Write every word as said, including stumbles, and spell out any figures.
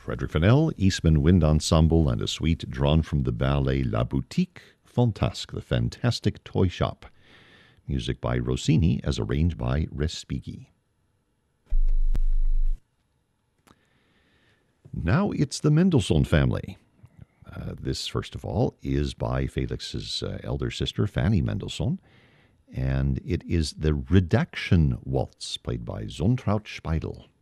Frederick Fennell, Eastman Wind Ensemble, and a suite drawn from the ballet La Boutique Fantasque, the Fantastic Toy Shop. Music by Rossini as arranged by Respighi. Now it's the Mendelssohn family. Uh, this, first of all, is by Felix's uh, elder sister, Fanny Mendelssohn, and it is the Redaction Waltz, played by Zontraut Speidel.